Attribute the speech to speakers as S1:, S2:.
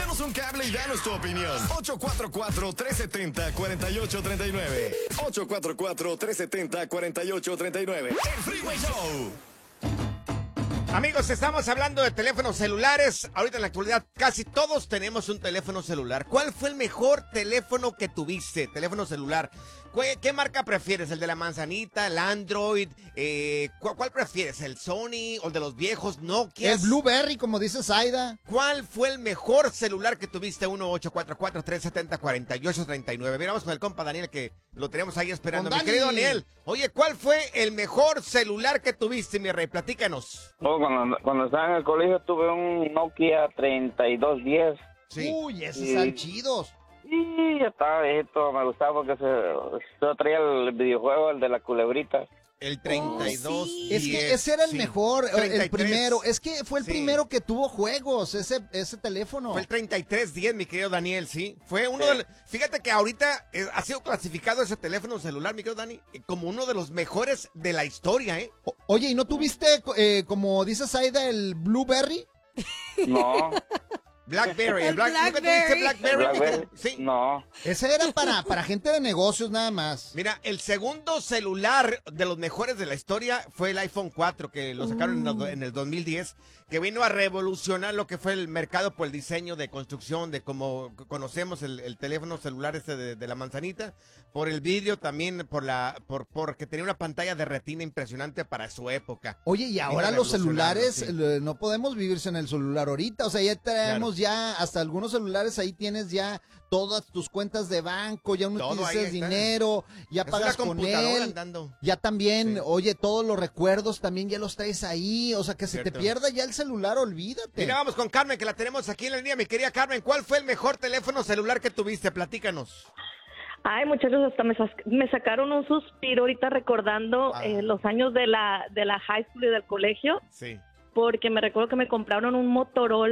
S1: Échanos un cable y danos tu opinión. 844-370-4839. 844-370-4839. El Freeway Show.
S2: Amigos, estamos hablando de teléfonos celulares. Ahorita en la actualidad casi todos tenemos un teléfono celular. ¿Cuál fue el mejor teléfono que tuviste? Teléfono celular. ¿Qué marca prefieres? ¿El de la manzanita? ¿El Android? ¿Cuál prefieres? ¿El Sony o el de los viejos Nokia?
S3: El Blueberry, como dice Zaida.
S2: ¿Cuál fue el mejor celular que tuviste? 1-844-370-4839. Miramos con el compa Daniel, que lo teníamos ahí esperando. Mi querido Daniel, oye, ¿cuál fue el mejor celular que tuviste, mi rey? Platícanos.
S4: Cuando estaba en el colegio tuve un Nokia 3210.
S2: Sí.
S3: Uy, esos están chidos.
S4: Y ya estaba viejito, me gustaba porque se traía el videojuego, el de la culebrita.
S2: El 32.
S5: sí.
S3: Es que ese era el mejor, el
S2: 33.
S3: primero. Es que fue el
S2: Sí.
S3: primero que tuvo juegos, ese teléfono.
S2: Fue el 3310, mi querido Daniel, sí. Fue uno de... Fíjate que ahorita ha sido clasificado ese teléfono celular, mi querido Dani, como uno de los mejores de la historia, ¿eh?
S3: Oye, ¿y no tuviste, como dice Zaida, el Blueberry?
S4: No.
S2: Blackberry.
S5: El
S2: ¿Nunca tuviste Blackberry?
S4: Blackberry.
S2: Sí.
S4: No.
S3: Ese era para gente de negocios nada más.
S2: Mira, el segundo celular de los mejores de la historia fue el iPhone 4, que lo sacaron en el 2010, que vino a revolucionar lo que fue el mercado por el diseño de construcción, de cómo conocemos el teléfono celular de la manzanita, por el vídeo también, porque tenía una pantalla de retina impresionante para su época.
S3: Oye, y ahora los celulares,
S2: sí.
S3: no podemos vivir sin el celular ahorita. O sea, ya traemos ya, hasta algunos celulares ahí tienes ya todas tus cuentas de banco, ya no
S2: Todo
S3: utilizas
S2: ahí está.
S3: dinero, ya
S2: Es
S3: pagas
S2: una
S3: con
S2: computadora
S3: él.
S2: andando.
S3: Ya también,
S2: Sí.
S3: oye, todos los recuerdos también ya los traes ahí. O sea, que se te
S2: Cierto.
S3: pierda ya el celular, olvídate.
S2: Mira, vamos con Carmen, que la tenemos aquí en la línea. Mi querida Carmen, ¿cuál fue el mejor teléfono celular que tuviste? Platícanos.
S6: Ay, muchachos, hasta me sacaron un suspiro ahorita recordando los años de la high school y del colegio,
S2: Sí.
S6: porque me recuerdo que me compraron un Motorola